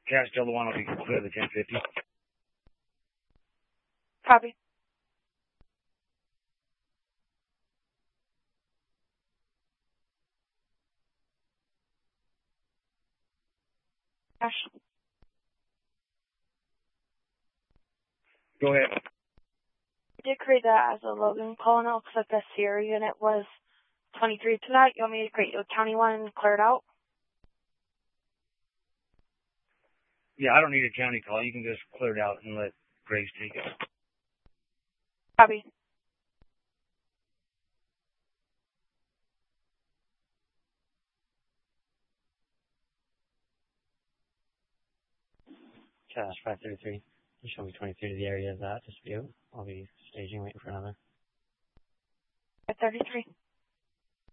Cash Delta 1 will be clear the 1050. Copy. Cash. Go ahead. I did create that as a Logan call, and it looks like the Sierra unit was 23 to that. You want me to create a county one and clear it out? Yeah, I don't need a county call. You can just clear it out and let Graves take it. Copy. Cash 533. You show me 23 to the area of that dispute. I'll be staging, waiting for another. 533.